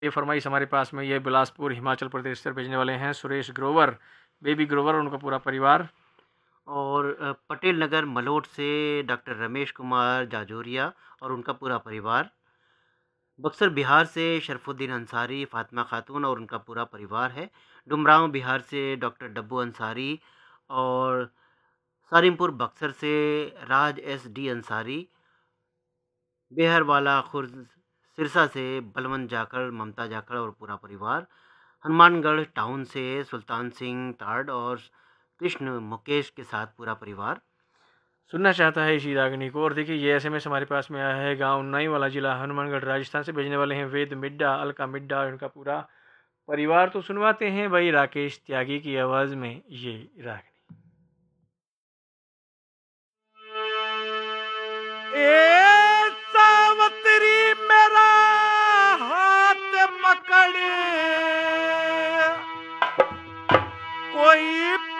ये फरमाइश हमारे पास में ये बिलासपुर हिमाचल प्रदेश से भेजने वाले हैं सुरेश ग्रोवर, बेबी ग्रोवर और उनका पूरा परिवार। और पटेल नगर मलोट से डॉक्टर रमेश कुमार जाजोरिया और उनका पूरा परिवार। बक्सर बिहार से शरफुद्दीन अंसारी, फातिमा खातून और उनका पूरा परिवार है। डुमरांव बिहार से डॉक्टर डब्बू अंसारी और सारिमपुर बक्सर से राज एस डी अंसारी। बेहरवाला खुर्द सिरसा से बलवंत जाखड़, ममता जाखड़ और पूरा परिवार। हनुमानगढ़ टाउन से सुल्तान सिंह ताड़ और कृष्ण मुकेश के साथ पूरा परिवार। सुनना चाहता है इसी रागनी को। और देखिए ये एसएमएस हमारे पास में आया है गांव नाई वाला जिला हनुमानगढ़ राजस्थान से भेजने वाले हैं वेद मिड्डा, अलका मिड्डा और उनका पूरा परिवार। तो सुनवाते हैं भाई राकेश त्यागी की आवाज में ये रागनी। ए सावतरी मेरा हाथ पकड़, कोई